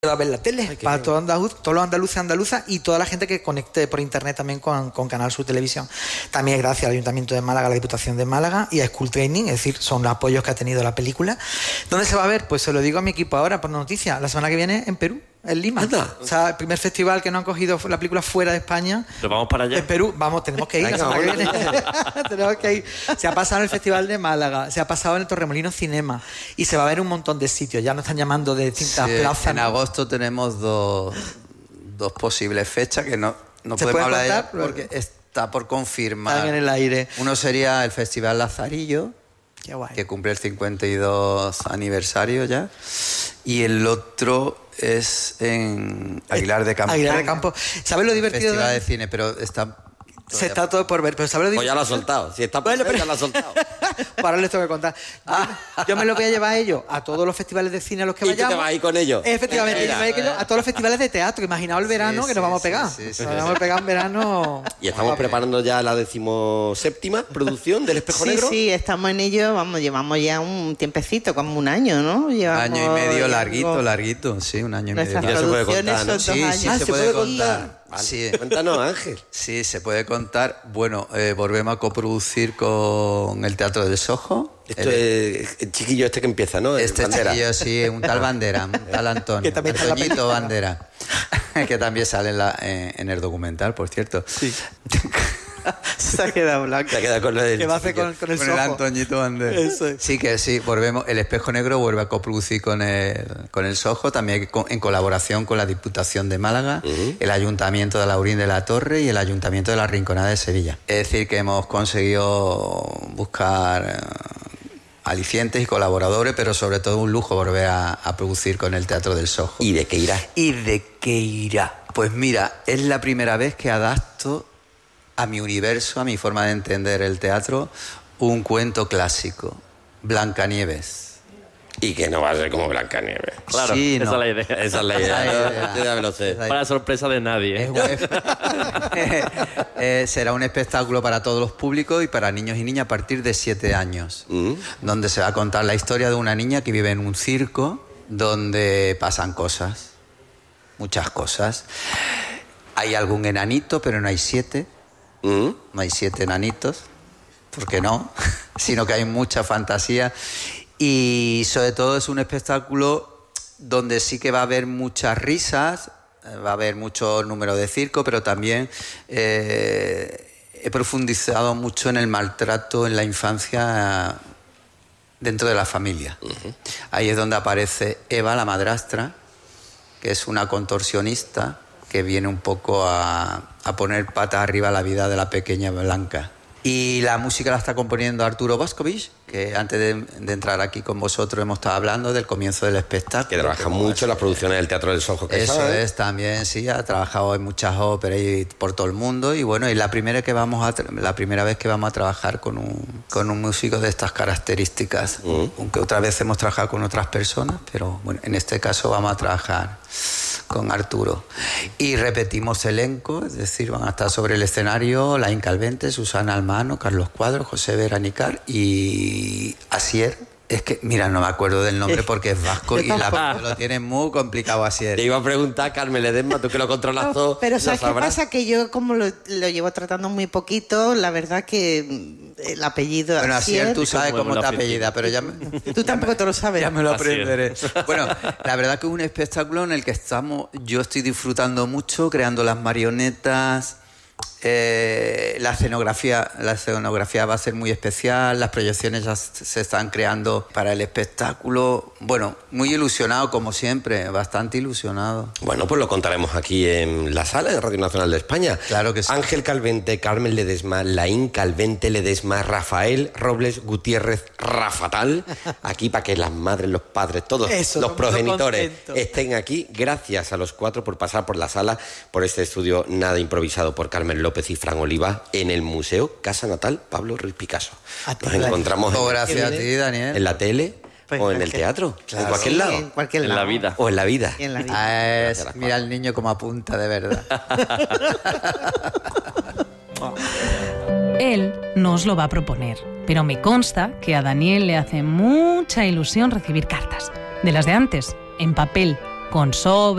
a ver la tele para todos los andaluces y andaluzas y toda la gente que conecte por internet también con Canal Sur Televisión. También es gracias al Ayuntamiento de Málaga, a la Diputación de Málaga y a School Training, es decir, son los apoyos que ha tenido la película. ¿Dónde se va a ver? Pues se lo digo a mi equipo ahora por noticia, la semana que viene en Perú, en Lima. Anda. O sea, el primer festival que no han cogido la película fuera de España. ¿Pero vamos para allá? En Perú, vamos, tenemos que ir. Venga, la semana que viene. Tenemos que ir. Se ha pasado en el Festival de Málaga, se ha pasado en el Torremolinos Cinema y se va a ver un montón de sitios. Ya nos están llamando de distintas plazas. En agosto tenemos dos posibles fechas que no podemos hablar de ellas porque está por confirmar. Están en el aire. Uno sería el Festival Lazarillo, Qué guay. que cumple el 52 aniversario ya, y el otro es en Aguilar de Campo. Aguilar de Campo. ¿Sabes lo divertido? Festival de cine, pero está... Se está todo por ver, pero ¿sabes lo Pues ya divertido? lo ha soltado. Si está por Bueno, ver, pero- ya lo ha soltado. Para les tengo que contar. Yo me lo voy a llevar a ellos, a todos los festivales de cine a los que Y tú te vayamos. vas a ir con ellos. Efectivamente, Mira. yo me voy a ir a todos los festivales de teatro. Imaginaos el verano que nos vamos a pegar. sí. Nos vamos a pegar en verano. Y estamos preparando ya la 17ª producción del Espejo Sí, Negro. sí, estamos en ello, vamos, llevamos ya un tiempecito, como un año, ¿no? Llevamos Año y medio, algo- larguito, sí, un año y medio. Nuestras Ya se puede producciones contar, ¿no? son 2 Sí, años. sí, Ah, se ¿se puede puede contar. contar? Vale. Sí. Cuéntanos, Ángel. Sí, se puede contar. Bueno, volvemos a coproducir con el Teatro del Soho. Esto es el chiquillo este que empieza, ¿no? Este Bandera. chiquillo, sí, un tal Bandera, un tal Antonio. Que también está en la Antoñito película. Bandera. Que también sale en el documental, por cierto. Sí. Se ha quedado blanco. Se ha quedado con lo del Que va a hacer chiquillo. con el Con el sojo. Antoñito Bandera. Eso es. Sí, que sí, volvemos. El Espejo Negro vuelve a coproducir con el Soho, también en colaboración con la Diputación de Málaga, el Ayuntamiento de Laurín de la Torre y el Ayuntamiento de la Rinconada de Sevilla. Es decir, que hemos conseguido buscar alicientes y colaboradores, pero sobre todo un lujo volver a producir con el Teatro del Soho. ¿Y de qué irá? ¿Y de qué irá? Pues mira, es la primera vez que adapto a mi universo, a mi forma de entender el teatro, un cuento clásico, Blancanieves. Y que no va a ser como Blancanieves. Claro, Sí, esa no. es la idea. Esa es la idea, ¿no? Yo ya me lo sé. Para sorpresa de nadie. Será un espectáculo para todos los públicos y para niños y niñas a partir de 7 años, donde se va a contar la historia de una niña que vive en un circo donde pasan cosas, muchas cosas. Hay algún enanito, pero no hay 7. No hay 7 enanitos, ¿por qué no? Sino que hay mucha fantasía y sobre todo es un espectáculo donde sí que va a haber muchas risas, va a haber mucho número de circo, pero también he profundizado mucho en el maltrato en la infancia dentro de la familia. Ahí es donde aparece Eva, la madrastra, que es una contorsionista que viene un poco a poner patas arriba a la vida de la pequeña Blanca. Y la música la está componiendo Arturo Boscovich, que antes de entrar aquí con vosotros hemos estado hablando del comienzo del espectáculo. Que trabaja mucho en las producciones del Teatro del Soho. Que Eso sabe. es, también, sí, ha trabajado en muchas óperas y por todo el mundo. Y bueno, y la primera vez que vamos a trabajar con un músico de estas características. Aunque otra vez hemos trabajado con otras personas, pero bueno, en este caso vamos a trabajar con Arturo. Y repetimos elenco, es decir, van a estar sobre el escenario Laín Calvente, Susana Almano, Carlos Cuadro, José Veranicar y Asier. Es que, mira, no me acuerdo del nombre porque es vasco y lo tiene muy complicado Asier. Te iba a preguntar, Carmen Ledesma, tú que lo controlas todo. Pero lo ¿sabes qué sabrás. pasa? Que yo como lo llevo tratando muy poquito, la verdad que el apellido... Bueno, Asier, Asier, tú sabes Como cómo la te oficina. apellida, pero ya tú tampoco te lo sabes. ya me lo Así es. aprenderé. Bueno, la verdad que es un espectáculo en el que yo estoy disfrutando mucho, creando las marionetas. La escenografía va a ser muy especial, las proyecciones ya se están creando para el espectáculo. Bueno, muy ilusionado como siempre, bastante ilusionado. Bueno, pues lo contaremos aquí en la sala de Radio Nacional de España. Claro que sí. Ángel Calvente, Carmen Ledesma, Laín Calvente Ledesma, Rafael Robles Gutiérrez Rafatal. Aquí para que las madres, los padres, todos Eso, los todo el mundo progenitores contento. estén aquí. Gracias a los 4 por pasar por la sala, por este estudio nada improvisado por Carmen López y Fran Oliva en el Museo Casa Natal Pablo Ruiz Picasso. A ti, Nos Dani. encontramos Oh, gracias a Qué ti, bien. Daniel. en la tele Pues o en el cualquier- teatro, en cualquier Sí, lado. en cualquier En lado. la vida. O en la vida. Y en la vida. Mira al niño como apunta, de verdad. Él no os lo va a proponer, pero me consta que a Daniel le hace mucha ilusión recibir cartas, de las de antes, en papel, con sobre.